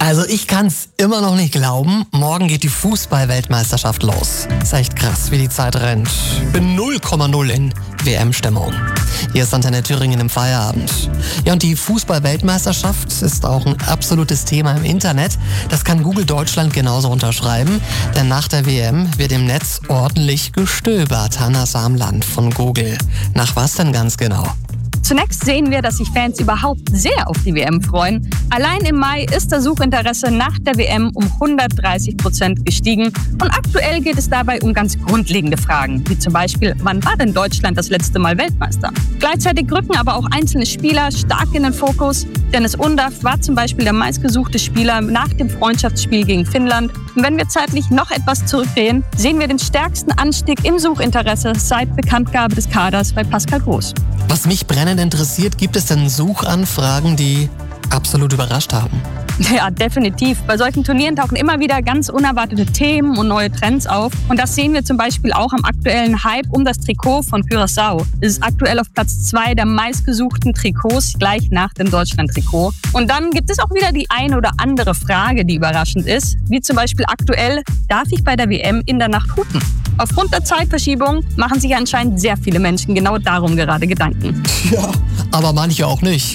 Also ich kann's immer noch nicht glauben. Morgen geht die Fußball-Weltmeisterschaft los. Ist echt krass, wie die Zeit rennt. Bin 0,0 in WM-Stimmung. Hier ist Antenne Thüringen im Feierabend. Ja, und die Fußball-Weltmeisterschaft ist auch ein absolutes Thema im Internet. Das kann Google Deutschland genauso unterschreiben. Denn nach der WM wird im Netz ordentlich gestöbert. Hannah Samland von Google. Nach was denn ganz genau? Zunächst sehen wir, dass sich Fans überhaupt sehr auf die WM freuen. Allein im Mai ist das Suchinteresse nach der WM um 130% gestiegen. Und aktuell geht es dabei um ganz grundlegende Fragen, wie zum Beispiel, wann war denn Deutschland das letzte Mal Weltmeister? Gleichzeitig rücken aber auch einzelne Spieler stark in den Fokus. Dennis Undaff war zum Beispiel der meistgesuchte Spieler nach dem Freundschaftsspiel gegen Finnland. Und wenn wir zeitlich noch etwas zurückgehen, sehen wir den stärksten Anstieg im Suchinteresse seit Bekanntgabe des Kaders bei Pascal Groß. Was mich brennend interessiert, gibt es denn Suchanfragen, die absolut überrascht haben? Ja, definitiv. Bei solchen Turnieren tauchen immer wieder ganz unerwartete Themen und neue Trends auf. Und das sehen wir zum Beispiel auch am aktuellen Hype um das Trikot von Curaçao. Es ist aktuell auf Platz 2 der meistgesuchten Trikots, gleich nach dem Deutschland-Trikot. Und dann gibt es auch wieder die ein oder andere Frage, die überraschend ist. Wie zum Beispiel aktuell, darf ich bei der WM in der Nacht hupen? Aufgrund der Zeitverschiebung machen sich anscheinend sehr viele Menschen genau darum gerade Gedanken. Ja, aber manche auch nicht.